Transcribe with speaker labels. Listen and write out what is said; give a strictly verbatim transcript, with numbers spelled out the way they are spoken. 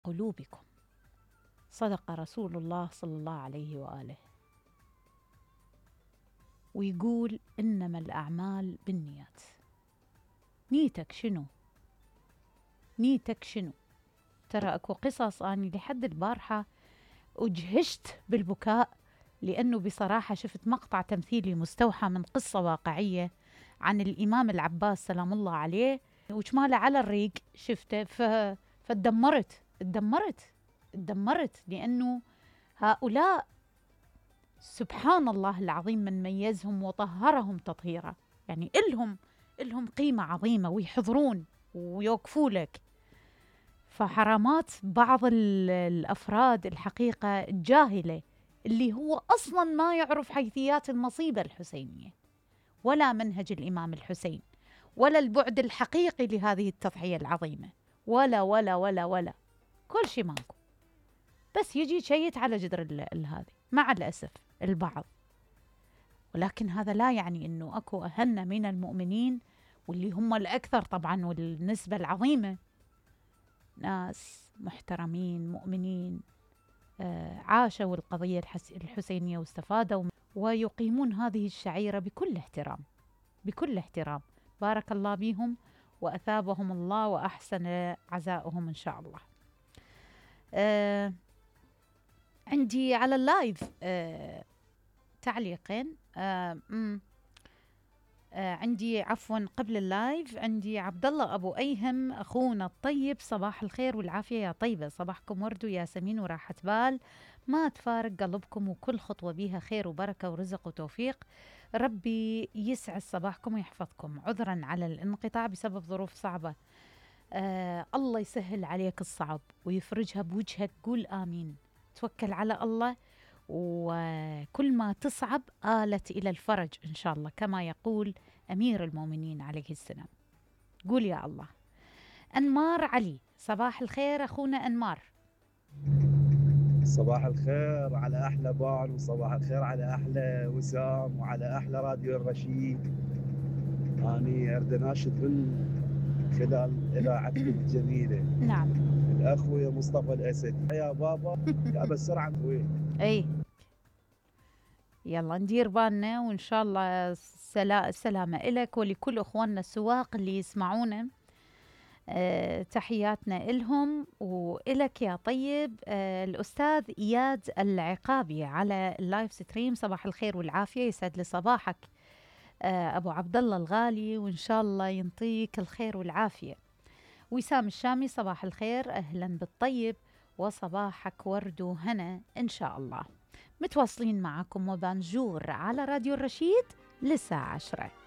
Speaker 1: قلوبكم. صدق رسول الله صلى الله عليه وآله ويقول إنما الأعمال بالنيات. نيتك شنو؟ نيتك شنو؟ ترى أكو قصص أني لحد البارحة أجهشت بالبكاء، لأنه بصراحة شفت مقطع تمثيلي مستوحى من قصة واقعية عن الإمام العباس سلام الله عليه، وشماله على الريق شفته، ف... فاتدمرت اتدمرت اتدمرت لأنه هؤلاء سبحان الله العظيم من ميزهم وطهرهم تطهيرا، يعني إلهم إلهم قيمة عظيمة ويحضرون ويوقفوا لك. فحرامات بعض الأفراد الحقيقة الجاهلة اللي هو أصلا ما يعرف حيثيات المصيبة الحسينية ولا منهج الإمام الحسين ولا البعد الحقيقي لهذه التضحية العظيمة، ولا ولا ولا ولا كل شيء ماكو، بس يجي يشيت على جدر هذه مع الأسف البعض. ولكن هذا لا يعني أنه أكو أهلنا من المؤمنين واللي هم الأكثر طبعا والنسبة العظيمة، ناس محترمين مؤمنين آه عاشوا القضية الحسينية واستفادوا ويقيمون هذه الشعيرة بكل احترام بكل احترام. بارك الله بهم وأثابهم الله وأحسن عزاؤهم إن شاء الله. آه عندي على اللايف آه تعليقين. آه آه عندي عفوا قبل اللايف عندي عبد الله ابو ايهم اخونا الطيب، صباح الخير والعافيه يا طيبه، صباحكم ورد وياسمين وراحه بال، ما تفارق قلبكم وكل خطوه بيها خير وبركه ورزق وتوفيق، ربي يسعد صباحكم ويحفظكم، عذرا على الانقطاع بسبب ظروف صعبه. آه الله يسهل عليك الصعب ويفرجها بوجهك، قول آمين، توكل على الله وكل ما تصعب آلت إلى الفرج إن شاء الله كما يقول أمير المؤمنين عليه السلام. قول يا الله. أنمار علي، صباح الخير أخونا أنمار.
Speaker 2: صباح الخير على أحلى بال، وصباح الخير على أحلى وسام، وعلى أحلى راديو الرشيد. أني أريد أناشد من خلال إذاعتكم الجميلة
Speaker 1: نعم
Speaker 2: الأخوي مصطفى الأسدي، يا بابا يا بسرعة وين.
Speaker 1: أي يلا ندير بالنا وإن شاء الله سلا سلامة إلك ولكل أخواننا السواق اللي يسمعونا. أه تحياتنا إلهم وإلك يا طيب. أه الأستاذ إياد العقابي على اللايف ستريم، صباح الخير والعافية، يسعد لي صباحك أه أبو عبد الله الغالي وإن شاء الله ينطيك الخير والعافية. وسام الشامي، صباح الخير، أهلا بالطيب وصباحك ورد وهنا إن شاء الله. متواصلين معكم وبانجور على راديو الرشيد للساعة عشرة.